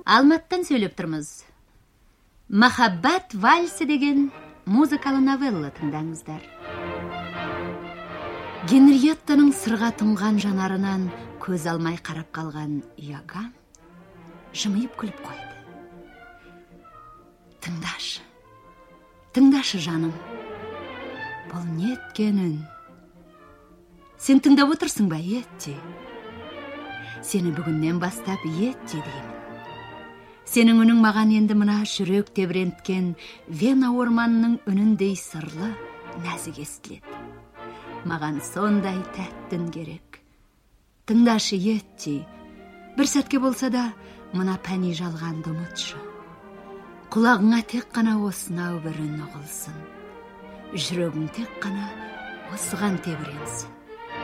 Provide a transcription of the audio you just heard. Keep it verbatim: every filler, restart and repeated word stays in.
Алматтан сөйлеп тұрмыз. Махаббат вальсі деген музыкалы новелла тыңдаңыздар. Генриеттаның сырға тұнған жанарынан көз алмай қарап қалған Иоганн жымиып күліп қойды. Тыңдашы, тыңдашы жаным. Бұл неткен үн? Сен тыңдап отырсың ба, Етти? Сені бүгіннен бастап Етти деймін. Сенің үнің маған енді мына жүрек тебіренткен Вена орманының үніндей сырлы, нәзік естіледі. Маған сондай тәттін керек. Тыңдашы, Етти, бір сәтке болса да мына пәни жалғанды ұмытшы. Құлағыңа тек қана осынау бір үн ұғылсын. Жүрегің тек қана осыған тебіренсін.